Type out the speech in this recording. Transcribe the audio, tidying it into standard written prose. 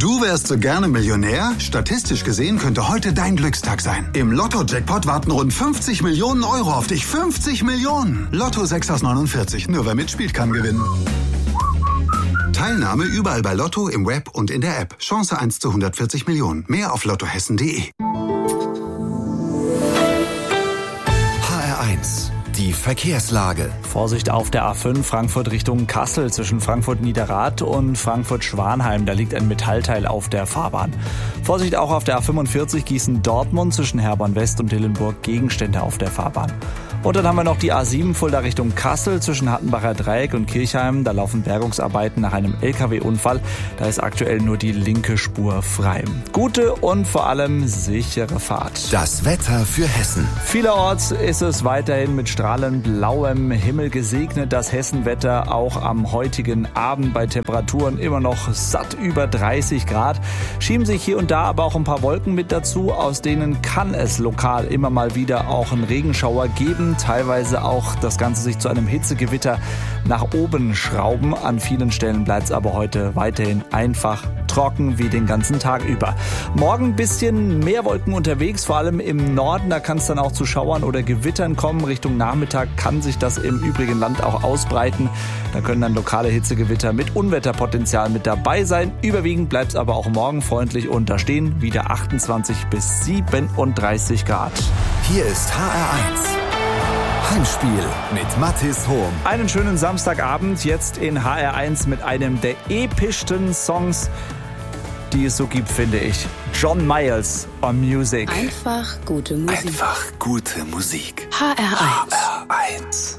Du wärst so gerne Millionär? Statistisch gesehen könnte heute dein Glückstag sein. Im Lotto-Jackpot warten rund 50 Millionen Euro auf dich. 50 Millionen! Lotto 6 aus 49. Nur wer mitspielt, kann gewinnen. Teilnahme überall bei Lotto, im Web und in der App. Chance 1 zu 140 Millionen. Mehr auf lottohessen.de. HR1, die Verkehrslage. Vorsicht auf der A5 Frankfurt Richtung Kassel zwischen Frankfurt-Niederrad und Frankfurt-Schwanheim. Da liegt ein Metallteil auf der Fahrbahn. Vorsicht auch auf der A45 Gießen-Dortmund zwischen Herborn West und Dillenburg. Gegenstände auf der Fahrbahn. Und dann haben wir noch die A7 Fulda Richtung Kassel zwischen Hattenbacher Dreieck und Kirchheim. Da laufen Bergungsarbeiten nach einem LKW-Unfall. Da ist aktuell nur die linke Spur frei. Gute und vor allem sichere Fahrt. Das Wetter für Hessen. Vielerorts ist es weiterhin mit strahlend blauem Himmel gesegnet. Das Hessenwetter auch am heutigen Abend bei Temperaturen immer noch satt über 30 Grad. Schieben sich hier und da aber auch ein paar Wolken mit dazu. Aus denen kann es lokal immer mal wieder auch einen Regenschauer geben. Teilweise auch das Ganze sich zu einem Hitzegewitter nach oben schrauben. An vielen Stellen bleibt es aber heute weiterhin einfach trocken wie den ganzen Tag über. Morgen ein bisschen mehr Wolken unterwegs, vor allem im Norden. Da kann es dann auch zu Schauern oder Gewittern kommen. Richtung Nachmittag kann sich das im übrigen Land auch ausbreiten. Da können dann lokale Hitzegewitter mit Unwetterpotenzial mit dabei sein. Überwiegend bleibt es aber auch morgen freundlich und da stehen wieder 28 bis 37 Grad. Hier ist HR1. Heimspiel mit Mathis Hohm. Einen schönen Samstagabend jetzt in HR1 mit einem der epischsten Songs, die es so gibt, finde ich. John Mayall on Music. Einfach gute Musik. Einfach gute Musik. HR1. HR1.